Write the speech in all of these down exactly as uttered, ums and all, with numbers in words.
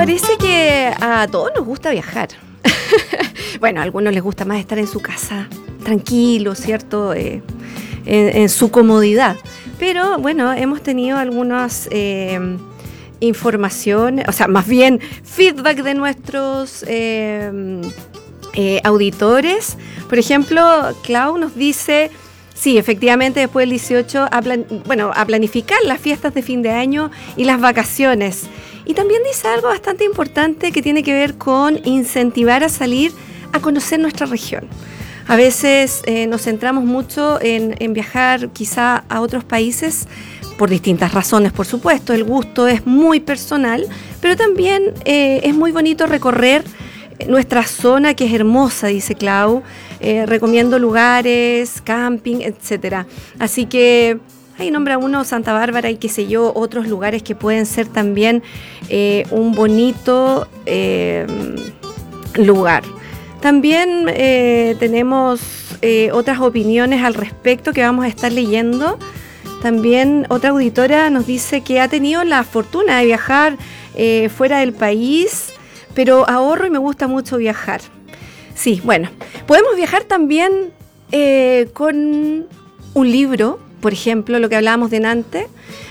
Parece que a todos nos gusta viajar. Bueno, a algunos les gusta más estar en su casa, tranquilo, ¿cierto? Eh, en, en su comodidad. Pero bueno, hemos tenido algunas eh, informaciones, o sea, más bien feedback de nuestros eh, eh, auditores. Por ejemplo, Clau nos dice, sí, efectivamente, después del dieciocho, a plan, bueno, a planificar las fiestas de fin de año y las vacaciones. Y también dice algo bastante importante que tiene que ver con incentivar a salir a conocer nuestra región. A veces eh, nos centramos mucho en, en viajar quizá a otros países por distintas razones, por supuesto. El gusto es muy personal, pero también eh, es muy bonito recorrer nuestra zona, que es hermosa, dice Clau. Eh, recomiendo lugares, camping, etcétera. Así que ahí nombra uno Santa Bárbara y qué sé yo, otros lugares que pueden ser también eh, un bonito eh, lugar. También eh, tenemos eh, otras opiniones al respecto que vamos a estar leyendo. También otra auditora nos dice que ha tenido la fortuna de viajar eh, fuera del país, pero ahorro y me gusta mucho viajar. Sí, bueno, podemos viajar también eh, con un libro, por ejemplo, lo que hablábamos delante,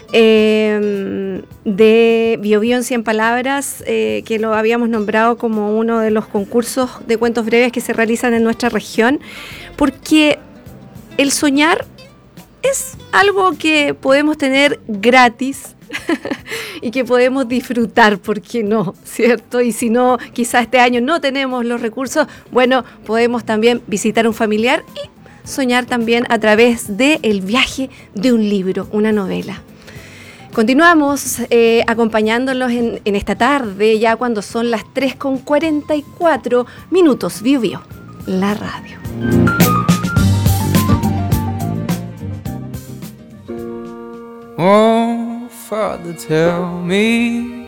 eh, de Bio Bio en cien palabras, eh, que lo habíamos nombrado como uno de los concursos de cuentos breves que se realizan en nuestra región, porque el soñar es algo que podemos tener gratis y que podemos disfrutar, ¿por qué no? ¿Cierto? Y si no, quizás este año no tenemos los recursos, bueno, podemos también visitar a un familiar y soñar también a través del viaje de un libro, una novela. Continuamos eh, acompañándolos en, en esta tarde, ya cuando son las tres con cuarenta y cuatro minutos. Bio Bio, la radio. Oh, Father, tell me